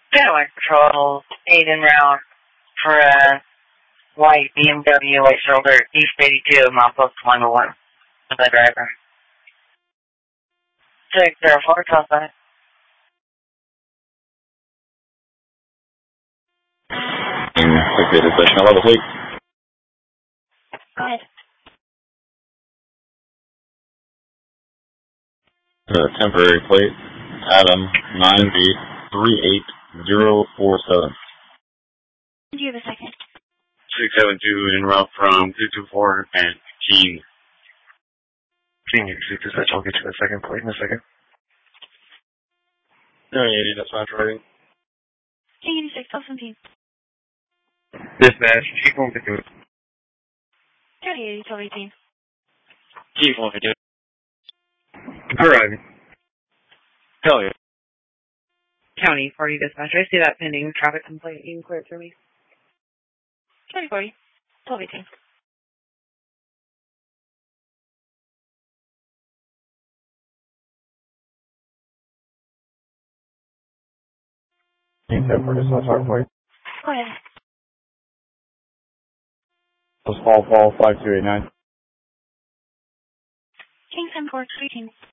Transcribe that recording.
Cadillac Patrol, 8 en route for a white BMW white shoulder, East 82, milepost 101, with the driver. 604, call sign. Activated session level 8. Go ahead. Temporary plate, Adam 9B38047. Do you have a second? 672 en route from 224 and Keene. Senior dispatch, I'll get you the second plate in a second. 980, dispatch ready. King 86, 17. Dispatch, Chief 152. County 80, 18. Chief 152. Arriving. Hell yeah. County 40 dispatch. I see that pending traffic complaint. You can clear it through me. County 40, 12, 18. King 7 for dispatch, hard plate. Go ahead. Fall 5289. King 7 4, 18.